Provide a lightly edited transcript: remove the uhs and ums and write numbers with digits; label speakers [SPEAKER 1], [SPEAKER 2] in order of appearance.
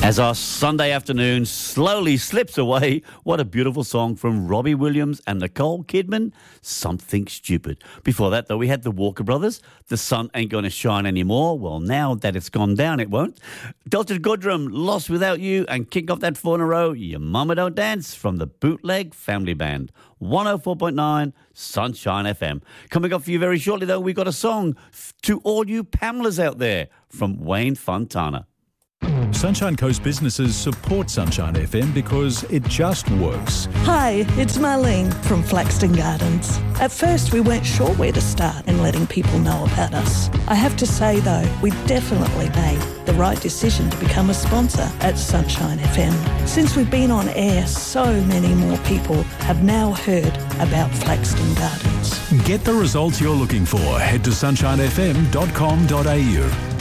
[SPEAKER 1] As our Sunday afternoon slowly slips away, what a beautiful song from Robbie Williams and Nicole Kidman, Something Stupid. Before that, though, we had the Walker Brothers, The Sun Ain't Gonna Shine Anymore. Well, now that it's gone down, it won't. Delta Goodrum, Lost Without You, and kick off that 4 in a row, Your Mama Don't Dance from the Bootleg Family Band. 104.9 Sunshine FM. Coming up for you very shortly, though, we've got a song to all you Pamelas out there from Wayne Fontana.
[SPEAKER 2] Sunshine Coast businesses support Sunshine FM because it just works.
[SPEAKER 3] Hi, it's Marlene from Flaxton Gardens. At first, we weren't sure where to start in letting people know about us. I have to say, though, we definitely made the right decision to become a sponsor at Sunshine FM. Since we've been on air, so many more people have now heard about Flaxton Gardens.
[SPEAKER 2] Get the results you're looking for. Head to sunshinefm.com.au.